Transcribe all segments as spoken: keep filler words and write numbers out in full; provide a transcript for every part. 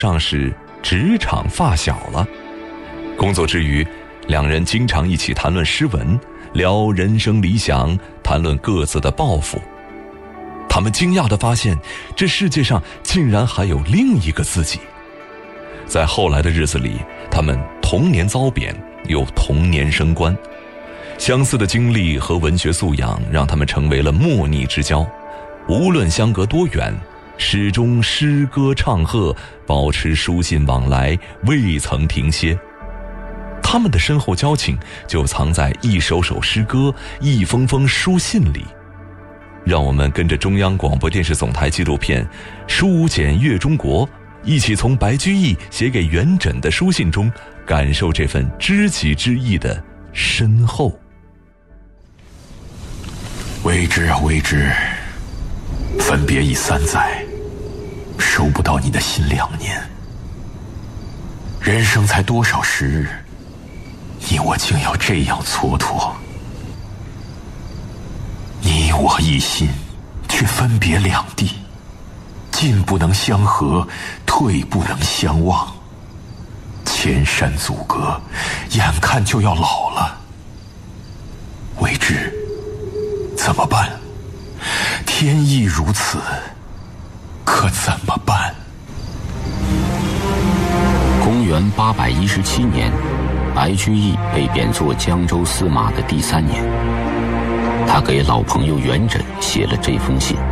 上是职场发小了。工作之余，两人经常一起谈论诗文，聊人生理想，谈论各自的抱负。他们惊讶地发现，这世界上竟然还有另一个自己。在后来的日子里，他们同年遭贬，又同年升官。相似的经历和文学素养让他们成为了莫逆之交，无论相隔多远，始终诗歌唱和，保持书信往来，未曾停歇。他们的深厚交情就藏在一首首诗歌，一封封书信里。让我们跟着中央广播电视总台纪录片《书简阅中国》，一起从白居易写给元稹的书信中，感受这份知己之意的深厚。 未知啊未知，分别已三载，收不到你的心两年。人生才多少时日，你我竟要这样蹉跎。你我一心，却分别两地，进不能相合，退不能相忘。千山阻隔，眼看就要老了。未知怎么办？天意如此，可怎么办？ 公元八百一十七年，白居易被贬做江州司马的第三年，他给老朋友元稹写了这封信。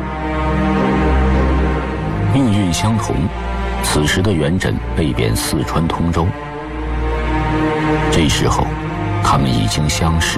命运相同，此时的元稹被贬四川通州。这时候，他们已经相识